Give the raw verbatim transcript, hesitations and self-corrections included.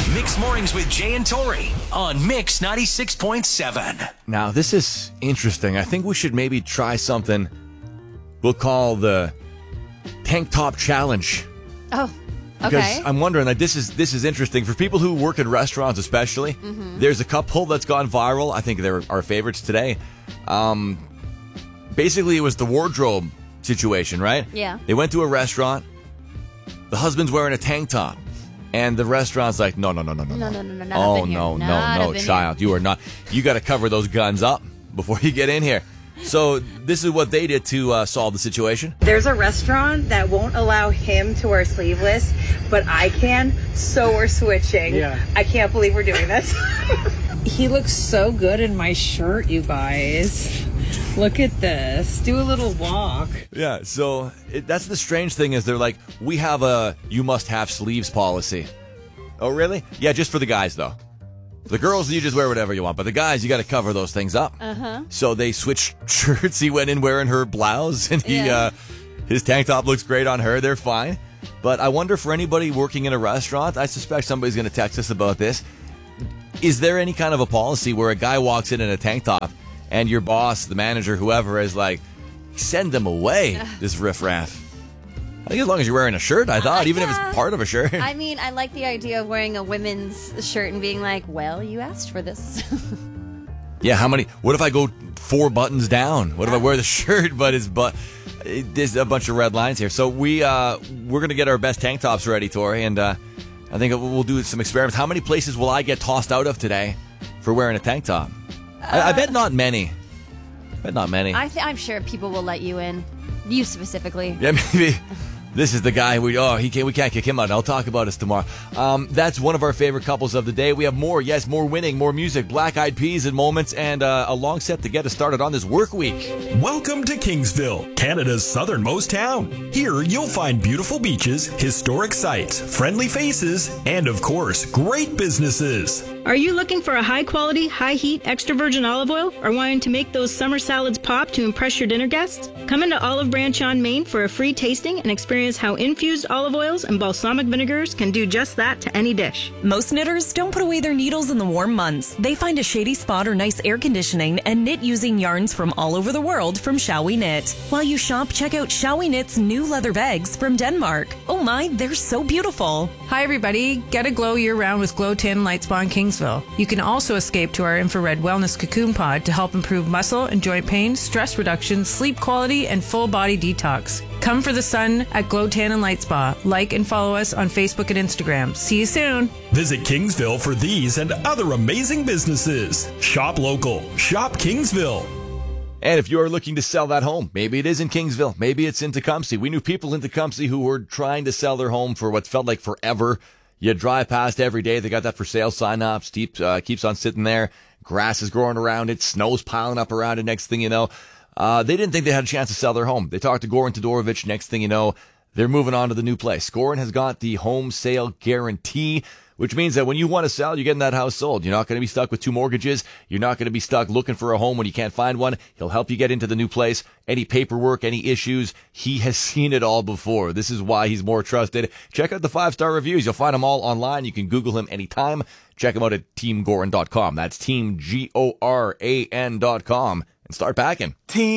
Mixed Mornings with Jay and Tori on Mix ninety-six point seven. Now, this is interesting. I think we should maybe try something we'll call the Tank Top Challenge. Oh, okay. Because I'm wondering, like, this is this is interesting. For people who work in restaurants especially, mm-hmm. there's a couple that's gone viral. I think they're our favorites today. Um, basically, it was the wardrobe situation, right? Yeah. They went to a restaurant. The husband's wearing a tank top. And the restaurant's like, no, no, no, no, no, no, no, no, no, not oh, up in here. no, Not no, up no, in child, here. you are not. You got to cover those guns up before you get in here. So this is what they did to uh, solve the situation. There's a restaurant that won't allow him to wear sleeveless, but I can, so we're switching. Yeah. I can't believe we're doing this. He looks so good in my shirt, you guys. Look at this. Do a little walk. Yeah, so it, that's the strange thing is they're like, we have a you must have sleeves policy. Oh, really? Yeah, just for the guys, though. The girls, you just wear whatever you want, but the guys, you got to cover those things up. Uh-huh. So they switched shirts. He went in wearing her blouse, and he Yeah. uh, his tank top looks great on her. They're fine. But I wonder for anybody working in a restaurant, I suspect somebody's going to text us about this. Is there any kind of a policy where a guy walks in in a tank top and your boss, the manager, whoever, is like, send them away, this riffraff? I think as long as you're wearing a shirt, I thought, Uh, even yeah. if it's part of a shirt. I mean, I like the idea of wearing a women's shirt and being like, well, you asked for this. Yeah, how many? What if I go four buttons down? What if I wear the shirt, but it's but there's a bunch of red lines here. So we uh we're gonna get our best tank tops ready, Tori, and uh, I think we'll do some experiments. How many places will I get tossed out of today for wearing a tank top? Uh, I, I bet not many. I bet not many. I th- I'm sure people will let you in. You specifically. Yeah, maybe. This is the guy we oh he can't we can't kick him out. I'll talk about us tomorrow. Um, that's one of our favorite couples of the day. We have more, yes, more winning, more music, Black Eyed Peas and moments, and uh, a long set to get us started on this work week. Welcome to Kingsville, Canada's southernmost town. Here you'll find beautiful beaches, historic sites, friendly faces, and of course, great businesses. Are you looking for a high-quality, high-heat, extra virgin olive oil or wanting to make those summer salads pop to impress your dinner guests? Come into Olive Branch on Main for a free tasting and experience how infused olive oils and balsamic vinegars can do just that to any dish. Most knitters don't put away their needles in the warm months. They find a shady spot or nice air conditioning and knit using yarns from all over the world from Shall We Knit. While you shop, check out Shall We Knit's new leather bags from Denmark. Oh my, they're so beautiful. Hi everybody, get a glow year-round with Glow Tin Light Spa in Kingsville. You can also escape to our infrared wellness cocoon pod to help improve muscle and joint pain, stress reduction, sleep quality, and full body detox. Come for the sun at Glow Tan and Light Spa. Like and follow us on Facebook and Instagram. See you soon. Visit Kingsville for these and other amazing businesses. Shop local. Shop Kingsville. And if you are looking to sell that home, maybe it is in Kingsville, maybe it's in Tecumseh. We knew people in Tecumseh who were trying to sell their home for what felt like forever. You drive past every day. They got that for sale sign up. Keeps, uh, keeps on sitting there. Grass is growing around it. Snow's piling up around it. Next thing you know, uh, they didn't think they had a chance to sell their home. They talked to Goran Todorovic. Next thing you know, they're moving on to the new place. Goran has got the home sale guarantee, which means that when you want to sell, you're getting that house sold. You're not going to be stuck with two mortgages. You're not going to be stuck looking for a home when you can't find one. He'll help you get into the new place. Any paperwork, any issues, he has seen it all before. This is why he's more trusted. Check out the five-star reviews. You'll find them all online. You can Google him anytime. Check him out at team goran dot com. That's team G O R A N dot com. And start packing. Team